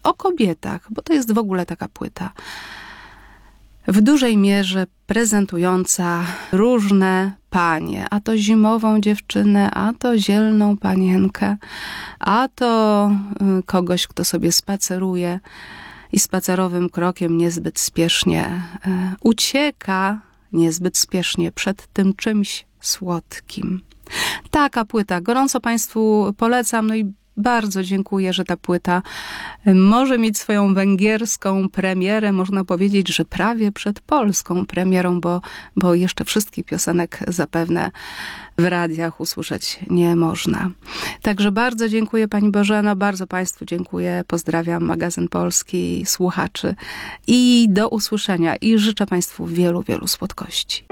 o kobietach, bo to jest w ogóle taka płyta w dużej mierze prezentująca różne panie, a to zimową dziewczynę, a to zielną panienkę, a to kogoś, kto sobie spaceruje i spacerowym krokiem niezbyt spiesznie ucieka, niezbyt spiesznie przed tym czymś słodkim. Taka płyta. Gorąco Państwu polecam. No i bardzo dziękuję, że ta płyta może mieć swoją węgierską premierę. Można powiedzieć, że prawie przed polską premierą, bo jeszcze wszystkich piosenek zapewne w radiach usłyszeć nie można. Także bardzo dziękuję Pani Bożeno, bardzo Państwu dziękuję. Pozdrawiam Magazyn Polski, słuchaczy i do usłyszenia. I życzę Państwu wielu, wielu słodkości.